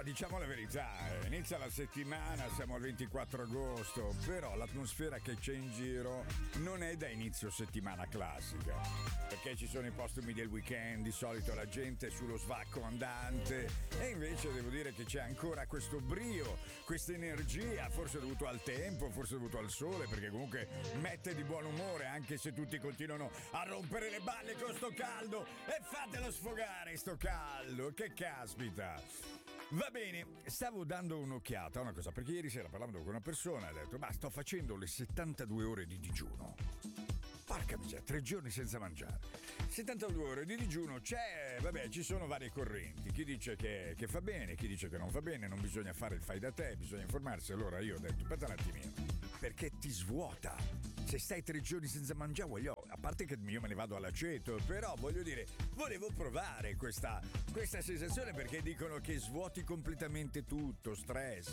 diciamo la verità, inizia la settimana, siamo al 24 agosto, però l'atmosfera che c'è in giro non è da inizio settimana classica, perché ci sono i postumi del weekend, di solito la gente è sullo svacco andante, e invece devo dire che c'è ancora questo brio, questa energia, forse dovuto al tempo, forse dovuto al sole, perché comunque mette di buon umore, anche se tutti continuano a rompere le balle con sto caldo, e fatelo sfogare sto caldo, che caspita. Va bene, stavo dando un'occhiata a una cosa, perché ieri sera parlando con una persona e ha detto: ma sto facendo le 72 ore di digiuno. Porca miseria, 3 giorni senza mangiare. 72 ore di digiuno, ci sono varie correnti. Chi dice che fa bene, chi dice che non fa bene, non bisogna fare il fai da te, bisogna informarsi. Allora io ho detto: aspetta un attimino, perché ti svuota. Se stai 3 giorni senza mangiare, a parte che io me ne vado all'aceto, però voglio dire, volevo provare questa sensazione, perché dicono che svuoti completamente tutto, stress.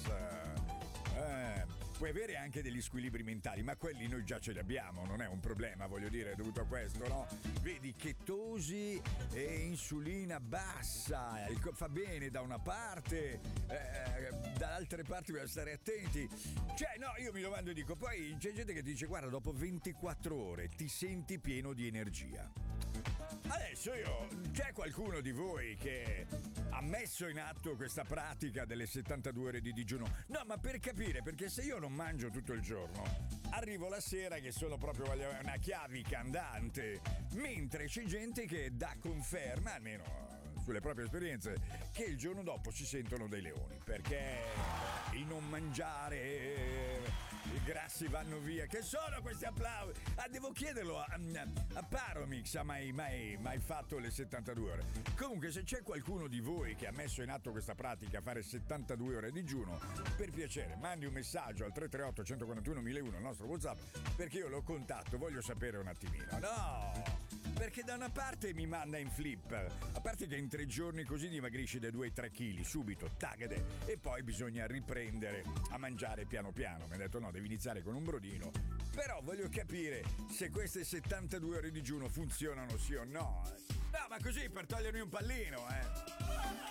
Puoi avere anche degli squilibri mentali, ma quelli noi già ce li abbiamo, non è un problema, voglio dire, dovuto a questo, no? Vedi, chetosi e insulina bassa, fa bene da una parte, da altre parti bisogna stare attenti. Cioè, no, io mi domando e dico, poi c'è gente che ti dice: guarda, dopo 24 ore ti senti pieno di energia. Adesso c'è qualcuno di voi che ha messo in atto questa pratica delle 72 ore di digiuno? No, ma per capire, perché se io non mangio tutto il giorno, arrivo la sera che sono proprio una chiavica andante, mentre c'è gente che dà conferma, almeno sulle proprie esperienze, che il giorno dopo si sentono dei leoni, perché il non mangiare, i grassi vanno via. Che sono questi applausi? Devo chiederlo a Paromix, ha mai fatto le 72 ore? Comunque, se c'è qualcuno di voi che ha messo in atto questa pratica, fare 72 ore di digiuno, per piacere mandi un messaggio al 338 141 1001, il nostro WhatsApp, perché io lo contatto, voglio sapere un attimino. No! Perché da una parte mi manda in flip, a parte che in 3 giorni così dimagrisci dai 2-3 kg subito, tagade, e poi bisogna riprendere a mangiare piano piano. Mi ha detto: no, devi iniziare con un brodino. Però voglio capire se queste 72 ore di digiuno funzionano sì o no. No, ma così per togliermi un pallino,